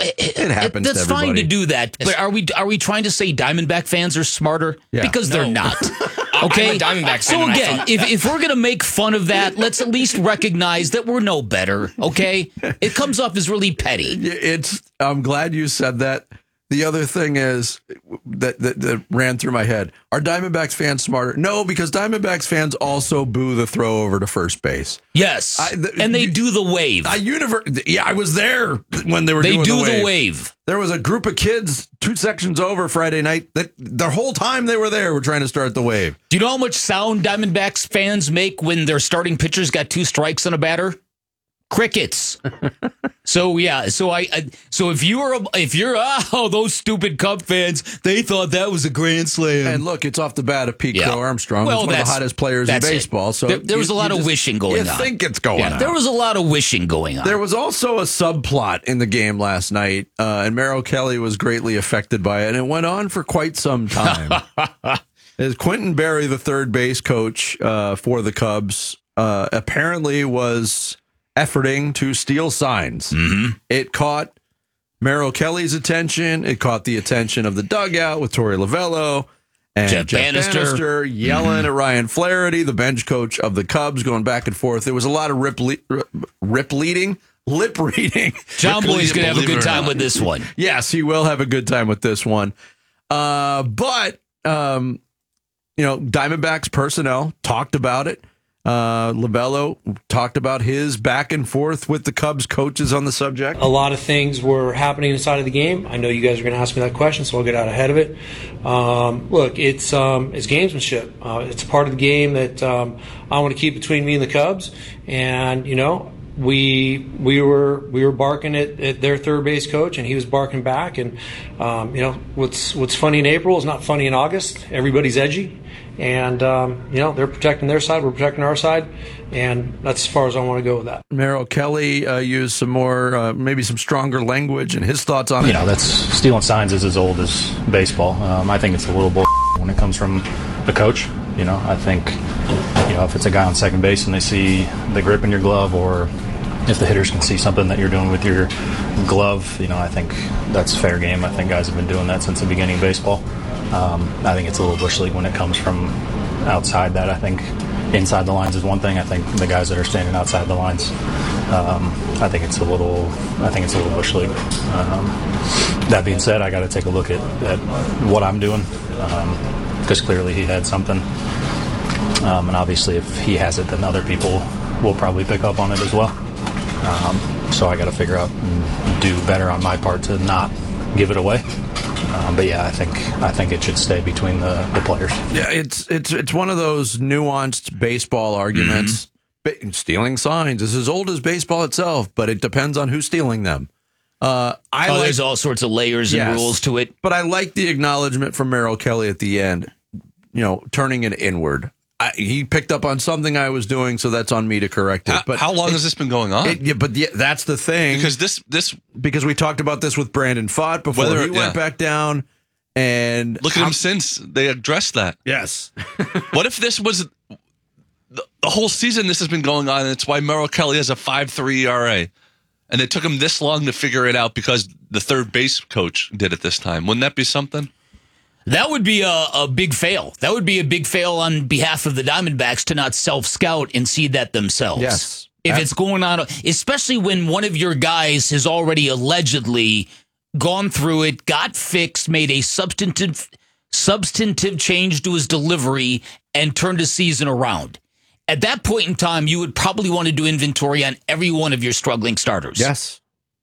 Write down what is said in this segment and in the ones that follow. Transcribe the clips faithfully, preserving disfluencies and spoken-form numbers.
it, it happens. That's to everybody. fine to do that, but are we are we trying to say Diamondback fans are smarter? Yeah. Because No. they're not. Okay. I'm a Diamondback fan, So and I again, thought if that. if we're gonna make fun of that, let's at least recognize that we're no better. Okay. It comes off as really petty. It's. I'm glad you said that. The other thing is that, that that ran through my head: are Diamondbacks fans smarter? No, because Diamondbacks fans also boo the throw over to first base. Yes, I- the- and they you- do the wave. I universe. Yeah, I was there when they were. They doing do the wave. the wave. There was a group of kids two sections over Friday night that the whole time they were there were trying to start the wave. Do you know how much sound Diamondbacks fans make when their starting pitcher's got two strikes on a batter? Crickets. So yeah, so I, I so if you were if you're oh those stupid Cub fans, they thought that was a grand slam. And look, it's off the bat of Pete Yeah. Crow Armstrong. Well, He's one of the that's- hottest players in that's it. baseball. So There- there was you- a lot you of just- wishing going you on. think it's going Yeah, on. there was a lot of wishing going on. There was also a subplot in the game last night, uh, and Merrill Kelly was greatly affected by it, and it went on for quite some time. As Quentin Berry, the third base coach uh, for the Cubs, uh, apparently was efforting to steal signs. Mm-hmm. It caught Merrill Kelly's attention. It caught the attention of the dugout with Torey Lovello and Jeff Jeff, Bannister. Bannister, yelling Mm-hmm. at Ryan Flaherty, the bench coach of the Cubs, going back and forth. There was a lot of rip, le- rip leading, lip reading. John Boy's going to have a Believe it good or time not. with this one. Yes, he will have a good time with this one. Uh, but, um, you know, Diamondbacks personnel talked about it. Uh, Lovello talked about his back and forth with the Cubs coaches on the subject. A lot of things were happening inside of the game. I know you guys are going to ask me that question, so I'll get out ahead of it. Um, look, it's um, it's gamesmanship. Uh, it's a part of the game that um, I want to keep between me and the Cubs. And you know, we we were we were barking at, at their third base coach, and he was barking back. And um, you know, what's what's funny in April is not funny in August. Everybody's edgy. And, um, you know, they're protecting their side, we're protecting our side, and that's as far as I want to go with that. Merrill Kelly uh, used some more, uh, maybe some stronger language and his thoughts on it. You know, that's stealing signs is as old as baseball. Um, I think it's a little bull when it comes from the coach. You know, I think, you know, if it's a guy on second base and they see the grip in your glove, or if the hitters can see something that you're doing with your glove, you know, I think that's fair game. I think guys have been doing that since the beginning of baseball. Um, I think it's a little bush league when it comes from outside that. I think inside the lines is one thing. I think the guys that are standing outside the lines, um, I think it's a little. I think it's a little bush league. Um, that being said, I got to take a look at, at what I'm doing, because clearly he had something, um, and obviously if he has it, then other people will probably pick up on it as well. Um, so I got to figure out and do better on my part to not give it away. Um, but yeah, I think I think it should stay between the, the players. Yeah, it's it's it's one of those nuanced baseball arguments. Ba- stealing signs is as old as baseball itself, but it depends on who's stealing them. Uh, I Oh, like, there's all sorts of layers and Yes. rules to it. but I like the acknowledgement from Merrill Kelly at the end. You know, turning it inward. I, he picked up on something I was doing, so that's on me to correct it. How, But how long has this been going on? it, yeah, but yeah, that's the thing. because this this because we talked about this with Brandon Pfaadt before Whether- he went yeah. back down. And look at how- him since they addressed that. Yes. What if this was the, the whole season? This has been going on, and it's why Merrill Kelly has a five three E R A, and it took him this long to figure it out because the third base coach did it this time. Wouldn't that be something? That would be a, a big fail. That would be a big fail on behalf of the Diamondbacks to not self-scout and see that themselves. Yes. If it's going on, especially when one of your guys has already allegedly gone through it, got fixed, made a substantive substantive change to his delivery, and turned his season around. At that point in time, you would probably want to do inventory on every one of your struggling starters. Yes.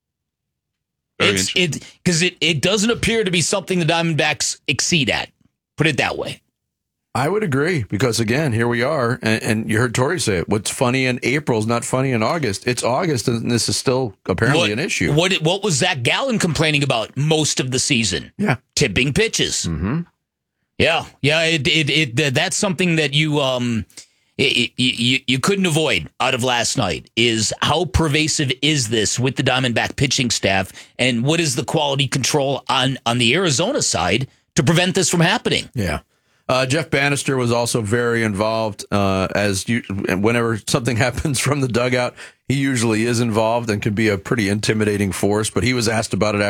Very It's, interesting. it because it, it doesn't appear to be something the Diamondbacks exceed at. Put it that way. I would agree because, again, here we are. And, and you heard Tori say it. What's funny in April is not funny in August. It's August, and this is still apparently What, an issue. What what was Zach Gallen complaining about most of the season? Yeah. Tipping pitches. Mm-hmm. Yeah, yeah. It, it it that's something that you um it, it, you you couldn't avoid out of last night. Is how pervasive is this with the Diamondback pitching staff, and what is the quality control on on the Arizona side to prevent this from happening? Yeah. Uh, Jeff Bannister was also very involved. Uh, as you, whenever something happens from the dugout, he usually is involved and can be a pretty intimidating force. But he was asked about it